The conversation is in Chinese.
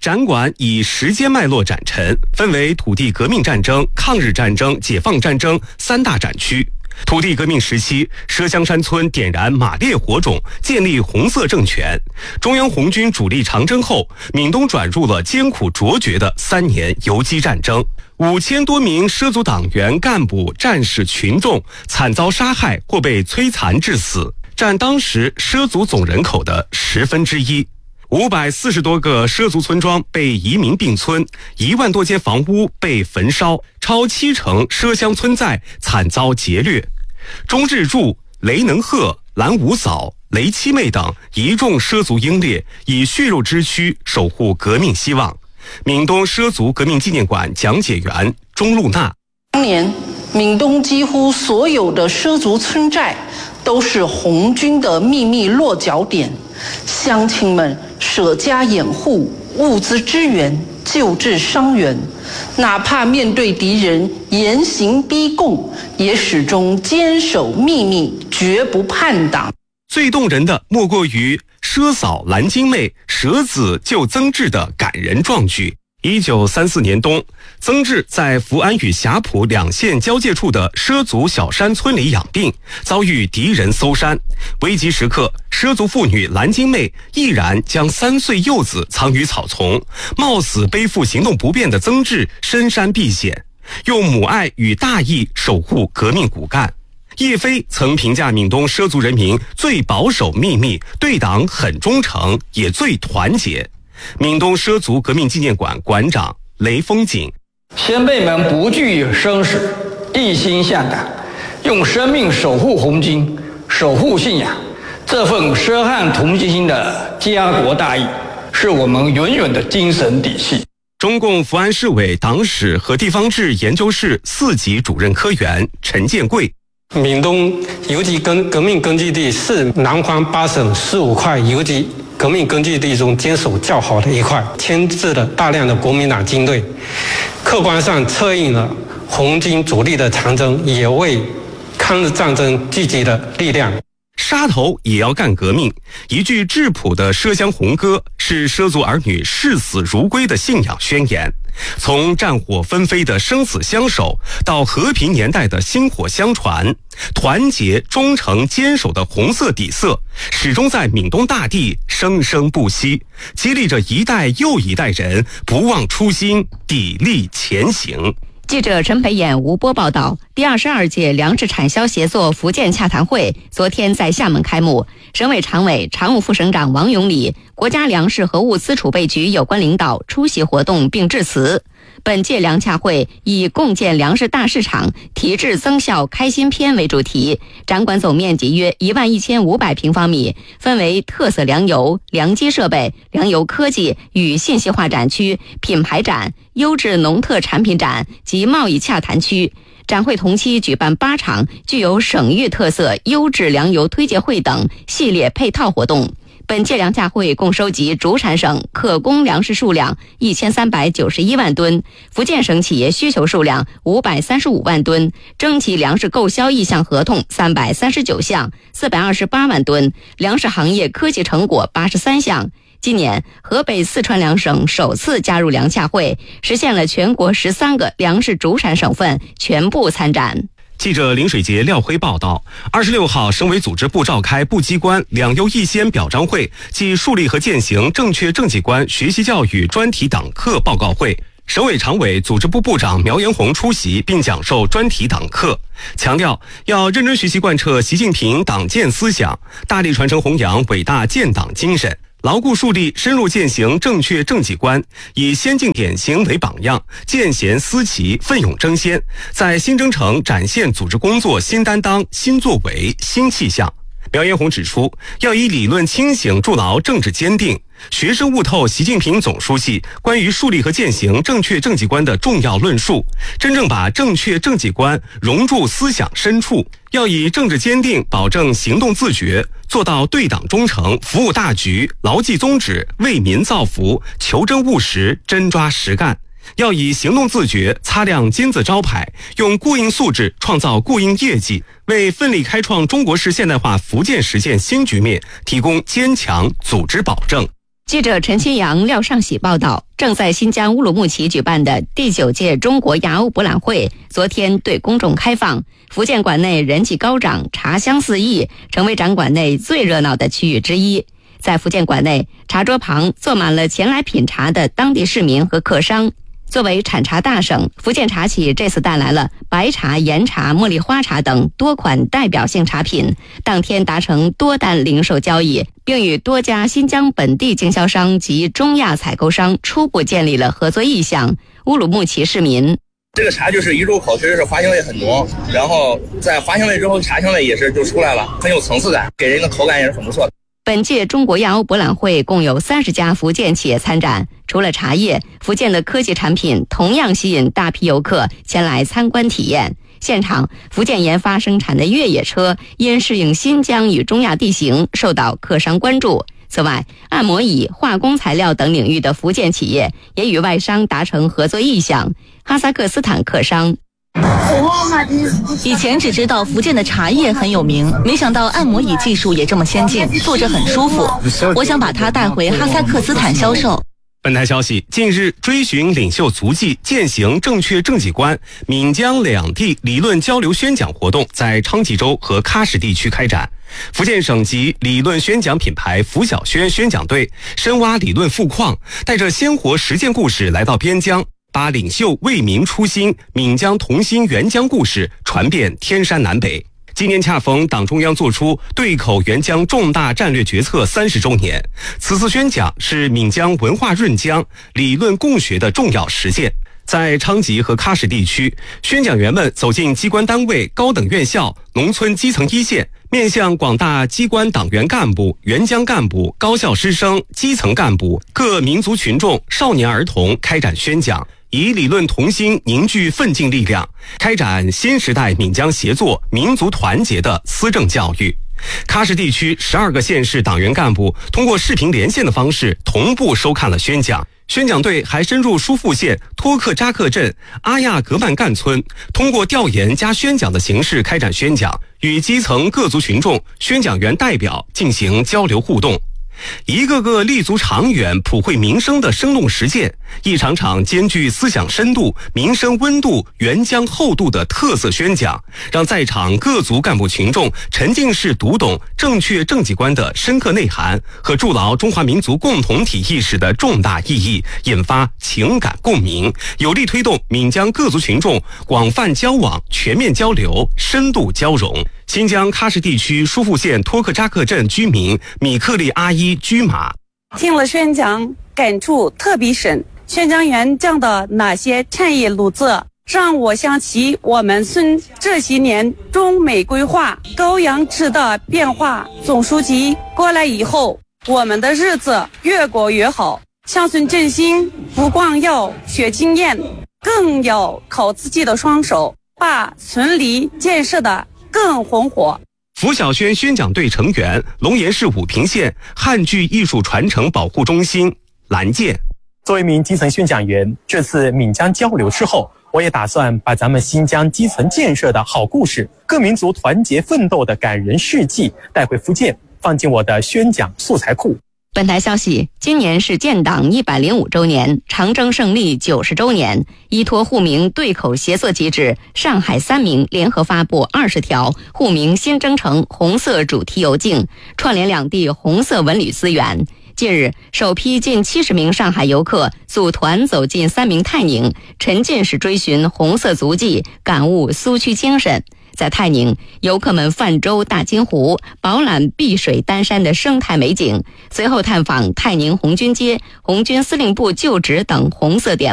展馆以时间脉络展陈，分为土地革命战争、抗日战争、解放战争3大展区。土地革命时期，佘乡山村点燃马列火种，建立红色政权。中央红军主力长征后，闽东转入了艰苦卓绝的3年游击战争。5000多名畲族党员、干部、战士、群众惨遭杀害或被摧残致死，占当时畲族总人口的1/10。540多个畲族村庄被移民并村，1万多间房屋被焚烧，超70%畲乡村寨惨遭劫掠。钟日柱、雷能鹤、蓝五嫂、雷七妹等一众畲族英烈以血肉之躯守护革命希望。闽东畲族革命纪念馆讲解员钟露娜： 当年闽东几乎所有的畲族村寨都是红军的秘密落脚点，乡亲们舍家掩护，物资支援，救治伤员，哪怕面对敌人严刑逼供，也始终坚守秘密，绝不叛党。 最动人的莫过于畲嫂蓝金妹舍子救曾志的感人壮举。1934年冬，曾志在福安与霞浦2县交界处的畲族小山村里养病，遭遇敌人搜山。危急时刻，畲族妇女蓝金妹毅然将3岁幼子藏于草丛，冒死背负行动不便的曾志深山避险，用母爱与大义守护革命骨干。叶飞曾评价闽东畲族人民最保守秘密，对党很忠诚，也最团结。闽东畲族革命纪念馆馆长雷锋锦： 先辈们不惧生死，一心向党，用生命守护红军，守护信仰，这份畲汉同心心的家国大义，是我们永远的精神底气。 中共福安市委党史和地方志研究室4级主任科员陈建贵： 闽东游击革命根据地是南方8省15块游击革命根据地中坚守较好的一块，牵制了大量的国民党军队，客观上策应了红军主力的长征，也为抗日战争聚集了力量。 杀头也要干革命，一句质朴的畲乡红歌，是畲族儿女视死如归的信仰宣言。从战火纷飞的生死相守，到和平年代的薪火相传，团结、忠诚、坚守的红色底色始终在闽东大地生生不息，激励着一代又一代人不忘初心，砥砺前行。 记者陈培演、吴波报道。第22届粮食产销协作福建洽谈会昨天在厦门开幕，省委常委、常务副省长王永礼、国家粮食和物资储备局有关领导出席活动并致辞。本届粮洽会以共建粮食大市场，提质增效开新篇为主题，展馆总面积约11500平方米，分为特色粮油、粮机设备、粮油科技与信息化展区、品牌展、优质农特产品展及贸易洽谈区。展会同期举办8场具有省域特色优质粮油推介会等系列配套活动。本届粮洽会共收集主产省可供粮食数量1391万吨，福建省企业需求数量535万吨，征集粮食购销意向合同339项，428万吨，粮食行业科技成果83项。今年，河北、四川两省首次加入粮洽会，实现了全国13个粮食主产省份全部参展。 记者林水杰、廖辉报道，26号，省委组织部召开部机关两优一先表彰会暨树立和践行正确政绩观学习教育专题党课报告会。省委常委、组织部部长苗延红出席并讲授专题党课，强调要认真学习贯彻习近平党建思想，大力传承弘扬伟大建党精神，牢固树立深入践行正确政绩观，以先进典型为榜样，见贤思齐，奋勇争先，在新征程展现组织工作新担当、新作为、新气象。苗延红指出，要以理论清醒筑牢政治坚定，学生悟透习近平总书记关于树立和践行正确政绩观的重要论述，真正把正确政绩观融入思想深处。要以政治坚定保证行动自觉，做到对党忠诚、服务大局、牢记宗旨、为民造福、求真务实、真抓实干。要以行动自觉擦亮金字招牌，用过硬素质创造过硬业绩，为奋力开创中国式现代化福建实践新局面提供坚强组织保证。 记者陈新阳、廖尚喜报道，正在新疆乌鲁木齐举办的第9届中国亚欧博览会昨天对公众开放，福建馆内人气高涨，茶香四溢，成为展馆内最热闹的区域之一。在福建馆内，茶桌旁坐满了前来品茶的当地市民和客商。作为产茶大省，福建茶企这次带来了白茶、岩茶、茉莉花茶等多款代表性茶品，当天达成多单零售交易，并与多家新疆本地经销商及中亚采购商初步建立了合作意向。乌鲁木齐市民， 这个茶就是一入口确实是花香味很浓，然后在花香味之后茶香味也是就出来了，很有层次感，给人的口感也是很不错的。 本届中国亚欧博览会共有30家福建企业参展，除了茶叶，福建的科技产品同样吸引大批游客前来参观体验。现场，福建研发生产的越野车因适应新疆与中亚地形，受到客商关注。此外，按摩椅、化工材料等领域的福建企业也与外商达成合作意向。哈萨克斯坦客商， 以前只知道福建的茶叶很有名，没想到按摩椅技术也这么先进，坐着很舒服。我想把它带回哈萨克斯坦销售。 本台消息，近日追寻领袖足迹，践行正确政绩观闽江两地理论交流宣讲活动在昌吉州和喀什地区开展。福建省级理论宣讲品牌拂晓轩宣讲队深挖理论富矿，带着鲜活实践故事来到边疆，把领袖为民初心、闽江同心援疆故事传遍天山南北。今年恰逢党中央作出对口援疆重大战略决策30周年，此次宣讲是闽江文化润疆、理论共学的重要实践。在昌吉和喀什地区，宣讲员们走进机关单位、高等院校、农村基层一线，面向广大机关党员干部、援疆干部、高校师生、基层干部、各民族群众、少年儿童开展宣讲，以理论同心凝聚奋进力量，开展新时代闽江协作、民族团结的思政教育。喀什地区12个县市党员干部通过视频连线的方式同步收看了宣讲。宣讲队还深入疏附县托克扎克镇阿亚格曼干村，通过调研加宣讲的形式开展宣讲，与基层各族群众、宣讲员代表进行交流互动。一个个立足长远、普惠民生的生动实践，一场场兼具思想深度、民生温度、援疆厚度的特色宣讲，让在场各族干部群众沉浸式读懂正确政绩观的深刻内涵和筑牢中华民族共同体意识的重大意义，引发情感共鸣，有力推动闽江各族群众广泛交往、全面交流、深度交融。新疆喀什地区疏附县托克扎克镇居民米克利阿依居马， 听了宣讲，感触特别深。宣讲员讲的那些产业路子，让我想起我们村这些年中美规划、高养殖的变化。总书记过来以后，我们的日子越过越好。乡村振兴不光要学经验，更要靠自己的双手，把村里建设的更红火。 拂晓轩宣讲队成员，龙岩市武平县汉剧艺术传承保护中心蓝健。 作为一名基层宣讲员，这次闽江交流之后，我也打算把咱们新疆基层建设的好故事、各民族团结奋斗的感人事迹带回福建，放进我的宣讲素材库。 本台消息，今年是建党105周年，长征胜利90周年，依托沪闽对口协作机制，上海3名联合发布20条沪闽新征程红色主题游径，串联两地红色文旅资源。近日，首批近70名上海游客组团走进3明泰宁，沉浸式追寻红色足迹，感悟苏区精神。在泰宁，游客们泛舟大金湖，饱览碧水丹山的生态美景，随后探访泰宁红军街、红军司令部旧址等红色点